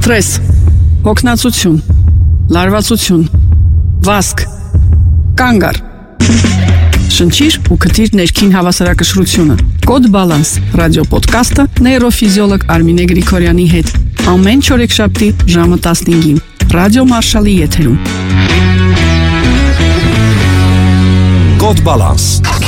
Սթրես, հոգնածություն, լարվածություն, վազք, կանգ առ։ Շնչիր ու գտիր ներքին հավասարակշռությունը։ Կոդ Բալանս ռադիոպոդքասթը նեյրոֆիզիոլոգ Արմինե Գրիգորյանի հետ ամեն չորեքշաբթի ժամը 15-ին Ռադիո Մարշալի եթերում։ Կոդ Բալանս